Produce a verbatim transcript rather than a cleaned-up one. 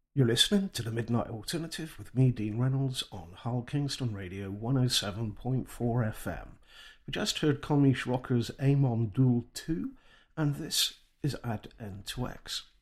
You're listening to the Midnight Alternative with me, Dean Reynolds, on Hull Kingston Radio one oh seven point four F M. We just heard Cornish rockers Amon Duel two, and this is Add N to X.